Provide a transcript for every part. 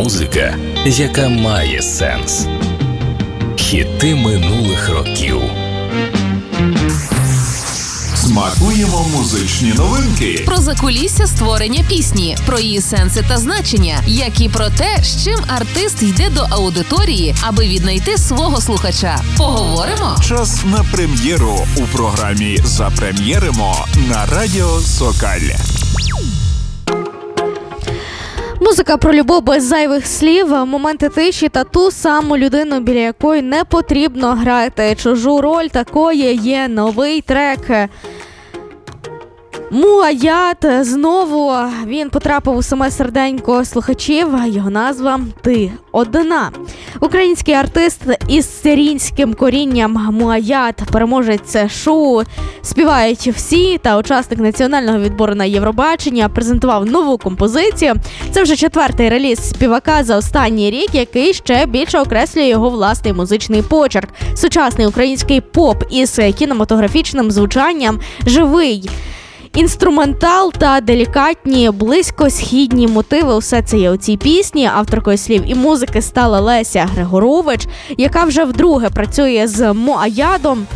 Музика, яка має сенс. Хіти минулих років. Смакуємо музичні новинки. Про закулісся створення пісні, про її сенси та значення, як і про те, з чим артист йде до аудиторії, аби віднайти свого слухача. Поговоримо? Час на прем'єру у програмі «Запрем'єримо» на Радіо Сокаль. Музика про любов без зайвих слів, моменти тиші та ту саму людину, біля якої не потрібно грати чужу роль. Такої є новий трек Муаят. Знову він потрапив у саме серденько слухачів. Його назва «Ти одна». Український артист із сирійським корінням Муаят, переможець шоу «Співають всі» та учасник національного відбору на Євробачення, презентував нову композицію. Це вже 4-й реліз співака за останній рік, який ще більше окреслює його власний музичний почерк. Сучасний український поп із кінематографічним звучанням, живий інструментал та делікатні, близькосхідні мотиви – усе це є у цій пісні. Авторкою слів і музики стала Леся Григорович, яка вже вдруге працює з Муаядом.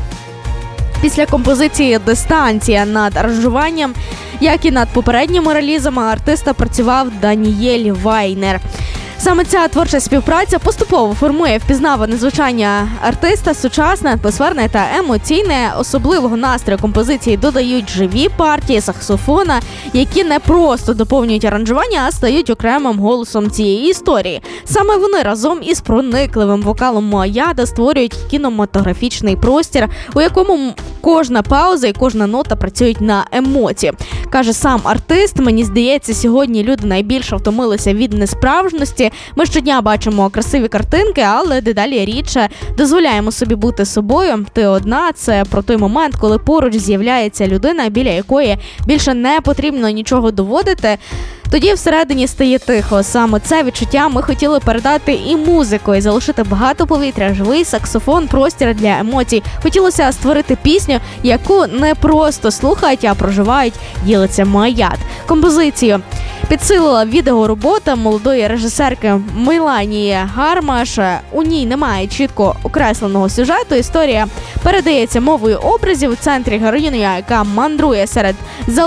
Після композиції «Дистанція» над аранжуванням, як і над попередніми релізами артиста, працював Даніель Вайнер. Саме ця творча співпраця поступово формує впізнаване звучання артиста, сучасне, атмосферне та емоційне. Особливого настрою композиції додають живі партії саксофона, які не просто доповнюють аранжування, а стають окремим голосом цієї історії. Саме вони разом із проникливим вокалом Муаяда створюють кінематографічний простір, у якому кожна пауза і кожна нота працюють на емоції. Каже сам артист: «Мені здається, сьогодні люди найбільше втомилися від несправжності. Ми щодня бачимо красиві картинки, але дедалі рідше дозволяємо собі бути собою. Ти одна» – це про той момент, коли поруч з'являється людина, біля якої більше не потрібно нічого доводити. Тоді всередині стає тихо. Саме це відчуття ми хотіли передати і музикою, залишити багато повітря, живий саксофон, простір для емоцій. Хотілося створити пісню, яку не просто слухають, а проживають, ділиться Муаят. Композицію підсилила відеоробота молодої режисерки Меланії Гармаш. У ній немає чітко окресленого сюжету. Історія передається мовою образів. У центрі героїня, яка мандрує серед